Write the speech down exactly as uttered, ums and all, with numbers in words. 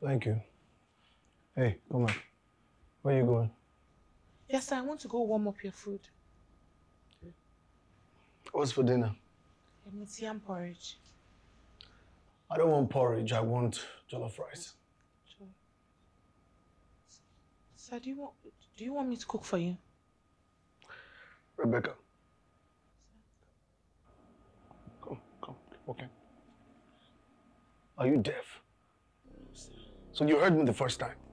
Thank you. Hey, come on. Where are you going? Yes, sir, I want to go warm up your food. What's for dinner? It's yam porridge. I don't want porridge, I want jollof rice. Sir, do you want do you want me to cook for you? Rebecca. Come, come, okay. Are you deaf? So you heard me the first time?